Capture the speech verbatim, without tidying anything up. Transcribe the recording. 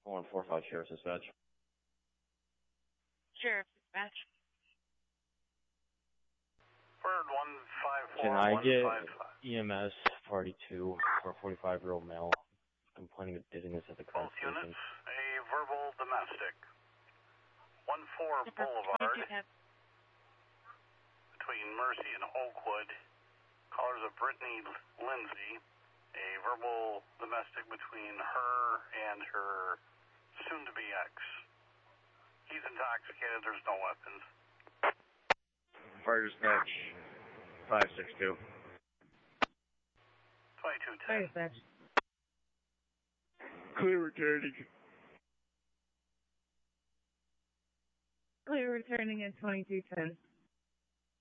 one four five Sheriff's Dispatch. Sheriff's Dispatch. Bird one five four. Can I get E M S party two for a forty-five-year-old male complaining of dizziness at the crime Both station? units, a verbal domestic. one four Boulevard, between Mercy and Oakwood. Callers of Brittany Lindsay, a verbal domestic between her and her soon-to-be ex. He's intoxicated, there's no weapons. Fire dispatch, five six two. twenty-two ten. Fire dispatch. Clear returning. Clear returning at twenty-two ten.